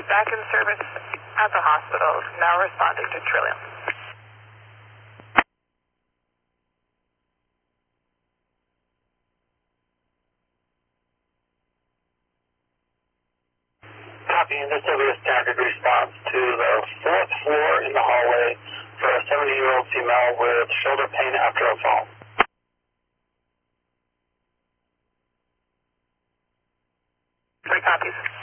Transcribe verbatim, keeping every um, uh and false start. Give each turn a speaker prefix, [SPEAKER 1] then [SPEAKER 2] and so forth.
[SPEAKER 1] back in service at the hospital, now responding to Trillium.
[SPEAKER 2] Copy, and this will be a standard response to the fourth floor in the hallway for a seventy-year-old female with shoulder pain after a fall.
[SPEAKER 1] Three copies.